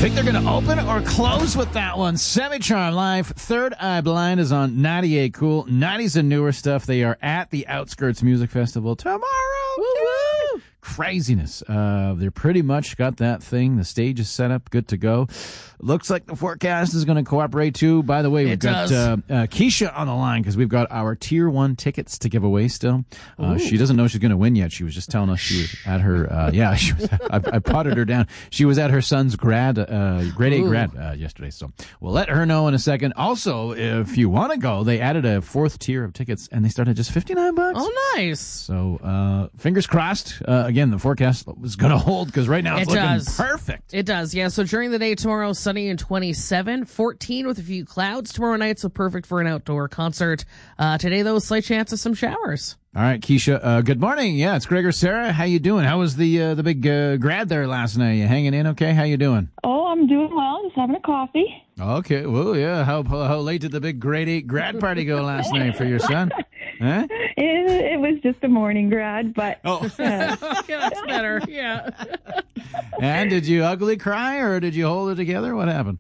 Think they're going to open or close with that one? Semi-Charm Live. Third Eye Blind is on 98 Cool. 90s and newer stuff. They are at the Outskirts Music Festival tomorrow. Woo-woo! Craziness. They're pretty much got that thing. The stage is set up, good to go. Looks like the forecast is going to cooperate too. By the way, we've got Keisha on the line because we've got our Tier 1 tickets to give away still. She doesn't know she's going to win yet. She was just telling us she was at her, I potted her down. She was at her son's grade 8 grad yesterday. So we'll let her know in a second. Also, if you want to go, they added a fourth tier of tickets and they start at just $59. Oh, nice. So fingers crossed. Again, the forecast is going to hold because right now it's looking perfect. It does, yeah. So during the day tomorrow, sunny and 27, 14 with a few clouds tomorrow night, so perfect for an outdoor concert. Today, though, slight chance of some showers. All right, Keisha, good morning. Yeah, it's Gregor. Sarah, how you doing? How was the big grad there last night? You hanging in okay? How you doing? Oh, I'm doing well. Just having a coffee. Okay, well, yeah. How late did the big grade 8 grad party go last night for your son? Huh? It was just a morning grad, but... Oh, yeah, that's better, yeah. And did you ugly cry, or did you hold it together? What happened?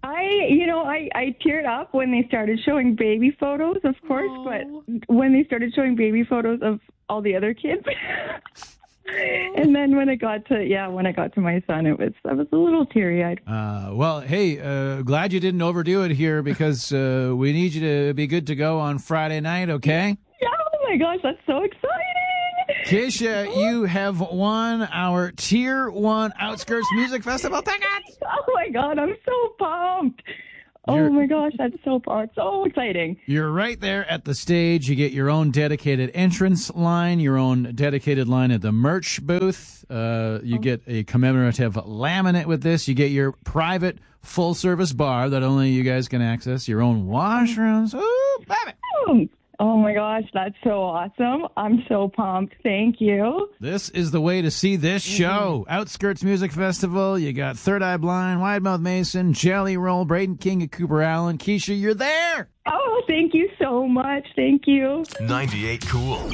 I teared up when they started showing baby photos, of course, but when they started showing baby photos of all the other kids... And then when I got to my son, I was a little teary-eyed. Well, hey, glad you didn't overdo it here because we need you to be good to go on Friday night, okay? Yeah, oh my gosh, that's so exciting. Keisha, you have won our Tier 1 Outskirts Music Festival tickets. Oh my God, I'm so pumped. Oh my gosh, that's so exciting. You're right there at the stage. You get your own dedicated entrance line, your own dedicated line at the merch booth. You get a commemorative laminate with this. You get your private full-service bar that only you guys can access, your own washrooms. Ooh, baby. Oh my gosh, that's so awesome. I'm so pumped. Thank you. This is the way to see this show. Outskirts Music Festival. You got Third Eye Blind, Wide Mouth Mason, Jelly Roll, Braden King, and Cooper Allen. Keisha, you're there. Oh, thank you so much. Thank you. 98 Cool.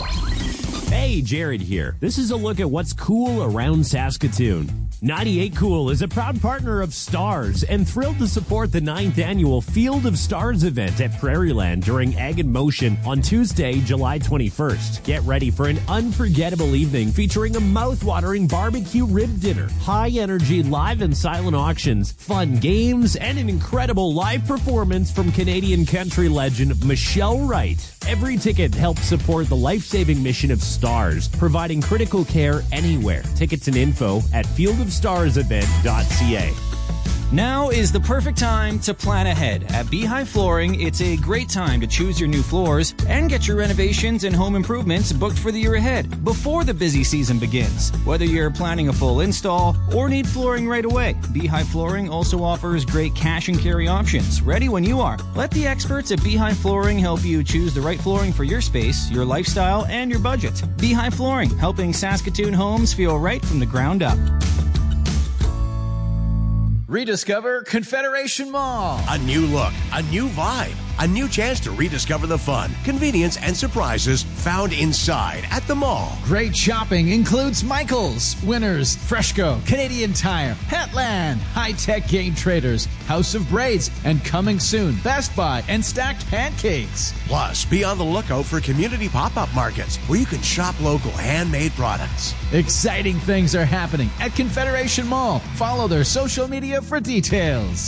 Hey, Jared here. This is a look at what's cool around Saskatoon. 98 Cool is a proud partner of Stars and thrilled to support the 9th annual Field of Stars event at Prairieland during Ag in Motion on Tuesday, July 21st. Get ready for an unforgettable evening featuring a mouth-watering barbecue rib dinner, high-energy live and silent auctions, fun games, and an incredible live performance from Canadian country legend Michelle Wright. Every ticket helps support the life-saving mission of Stars, providing critical care anywhere. Tickets and info at fieldofstarsevent.ca. Now is the perfect time to plan ahead. At Beehive Flooring, it's a great time to choose your new floors and get your renovations and home improvements booked for the year ahead before the busy season begins. Whether you're planning a full install or need flooring right away, Beehive Flooring also offers great cash and carry options, ready when you are. Let the experts at Beehive Flooring help you choose the right flooring for your space, your lifestyle, and your budget. Beehive Flooring, helping Saskatoon homes feel right from the ground up. Rediscover Confederation Mall. A new look, a new vibe, a new chance to rediscover the fun, convenience, and surprises found inside at the mall. Great shopping includes Michaels, Winners, Freshco, Canadian Tire, Petland, High Tech Game Traders, House of Braids, and coming soon, Best Buy and Stacked Pancakes. Plus, be on the lookout for community pop-up markets where you can shop local handmade products. Exciting things are happening at Confederation Mall. Follow their social media for details.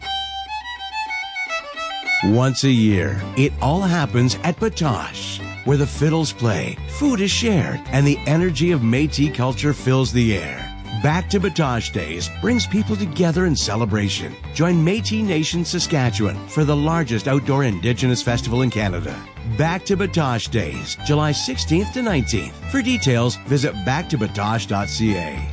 Once a year, it all happens at Batoche, where the fiddles play, food is shared, and the energy of Métis culture fills the air. Back to Batoche Days brings people together in celebration. Join Métis Nation Saskatchewan for the largest outdoor Indigenous festival in Canada. Back to Batoche Days, July 16th to 19th. For details, visit backtobatoche.ca.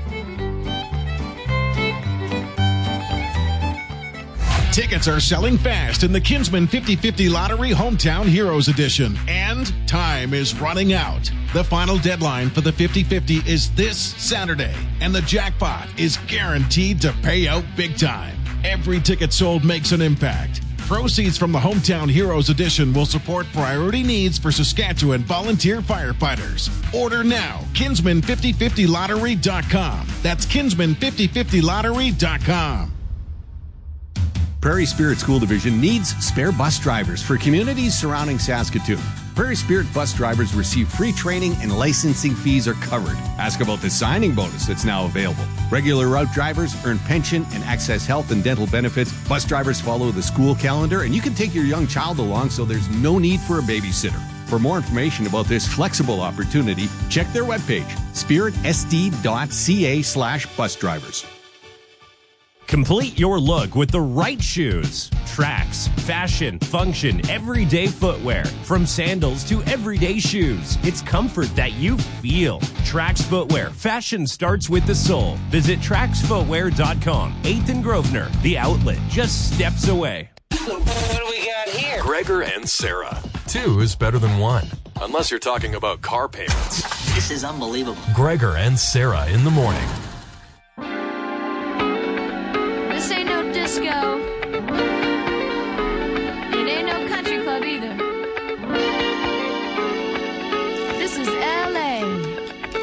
Tickets are selling fast in the Kinsman 50/50 Lottery Hometown Heroes Edition, and time is running out. The final deadline for the 50/50 is this Saturday, and the jackpot is guaranteed to pay out big time. Every ticket sold makes an impact. Proceeds from the Hometown Heroes Edition will support priority needs for Saskatchewan volunteer firefighters. Order now. Kinsman5050lottery.com. That's Kinsman5050lottery.com. Prairie Spirit School Division needs spare bus drivers for communities surrounding Saskatoon. Prairie Spirit bus drivers receive free training and licensing fees are covered. Ask about the signing bonus that's now available. Regular route drivers earn pension and access health and dental benefits. Bus drivers follow the school calendar, and you can take your young child along so there's no need for a babysitter. For more information about this flexible opportunity, check their webpage, spiritsd.ca/bus drivers. Complete your look with the right shoes. Tracks, fashion, function, everyday footwear. From sandals to everyday shoes. It's comfort that you feel. Trax Footwear. Fashion starts with the sole. Visit TraxFootwear.com. 8th and Grosvenor. The outlet just steps away. What do we got here? Gregor and Sarah. 2 is better than 1. Unless you're talking about car payments. This is unbelievable. Gregor and Sarah in the morning.